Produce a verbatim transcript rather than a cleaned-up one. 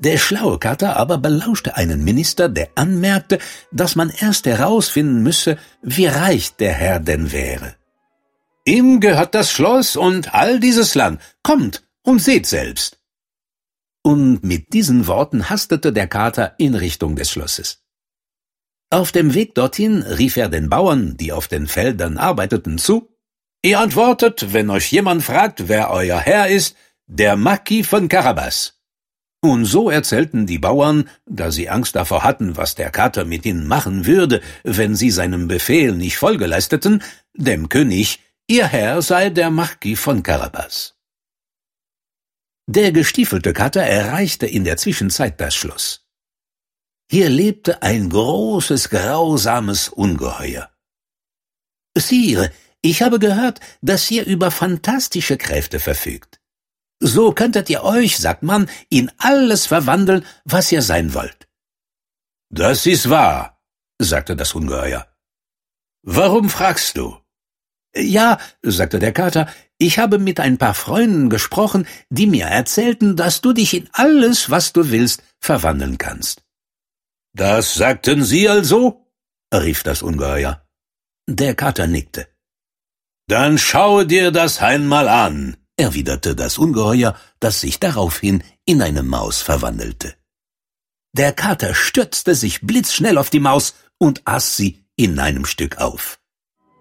Der schlaue Kater aber belauschte einen Minister, der anmerkte, dass man erst herausfinden müsse, wie reich der Herr denn wäre. »Ihm gehört das Schloss und all dieses Land. Kommt und seht selbst.« Und mit diesen Worten hastete der Kater in Richtung des Schlosses. Auf dem Weg dorthin rief er den Bauern, die auf den Feldern arbeiteten, zu: »Ihr antwortet, wenn euch jemand fragt, wer euer Herr ist, der Marquis von Carabas.« Und so erzählten die Bauern, da sie Angst davor hatten, was der Kater mit ihnen machen würde, wenn sie seinem Befehl nicht Folge leisteten, dem König, ihr Herr sei der Marquis von Carabas. Der gestiefelte Kater erreichte in der Zwischenzeit das Schloss. Hier lebte ein großes, grausames Ungeheuer. »Sire, ich habe gehört, dass ihr über fantastische Kräfte verfügt. So könntet ihr euch, sagt man, in alles verwandeln, was ihr sein wollt.« »Das ist wahr«, sagte das Ungeheuer. »Warum fragst du?« »Ja«, sagte der Kater, »ich habe mit ein paar Freunden gesprochen, die mir erzählten, dass du dich in alles, was du willst, verwandeln kannst.« »Das sagten sie also?«, rief das Ungeheuer. Der Kater nickte. »Dann schaue dir das einmal an«, erwiderte das Ungeheuer, das sich daraufhin in eine Maus verwandelte. Der Kater stürzte sich blitzschnell auf die Maus und aß sie in einem Stück auf.